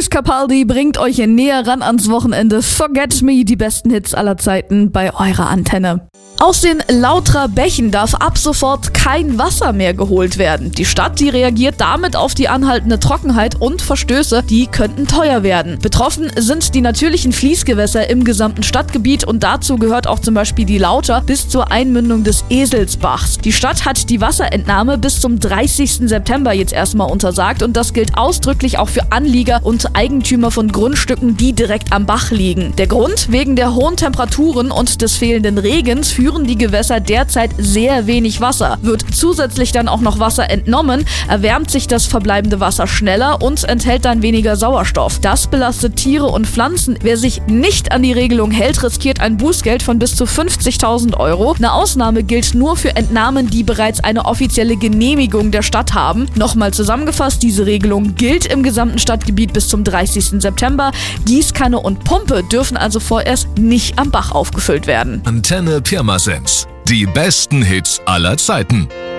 Luis Capaldi bringt euch näher ran ans Wochenende. Forget Me, die besten Hits aller Zeiten bei eurer Antenne. Aus den Lauterer Bächen darf ab sofort kein Wasser mehr geholt werden. Die Stadt, die reagiert damit auf die anhaltende Trockenheit und Verstöße, die könnten teuer werden. Betroffen sind die natürlichen Fließgewässer im gesamten Stadtgebiet und dazu gehört auch zum Beispiel die Lauter bis zur Einmündung des Eselsbachs. Die Stadt hat die Wasserentnahme bis zum 30. September jetzt erstmal untersagt und das gilt ausdrücklich auch für Anlieger und Eigentümer von Grundstücken, die direkt am Bach liegen. Der Grund? Wegen der hohen Temperaturen und des fehlenden Regens führen die Gewässer derzeit sehr wenig Wasser. Wird zusätzlich dann auch noch Wasser entnommen, erwärmt sich das verbleibende Wasser schneller und enthält dann weniger Sauerstoff. Das belastet Tiere und Pflanzen. Wer sich nicht an die Regelung hält, riskiert ein Bußgeld von bis zu 50.000 €. Eine Ausnahme gilt nur für Entnahmen, die bereits eine offizielle Genehmigung der Stadt haben. Nochmal zusammengefasst, diese Regelung gilt im gesamten Stadtgebiet bis zum 30. September. Gießkanne und Pumpe dürfen also vorerst nicht am Bach aufgefüllt werden. Antenne Pirmasens. Die besten Hits aller Zeiten.